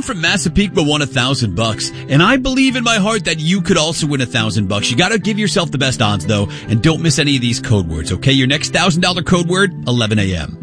Joan from Massapequa won $1,000, and I believe in my heart that you could also win $1,000. You gotta give yourself the best odds though, and don't miss any of these code words, okay? Your next $1,000 code word, 11 a.m.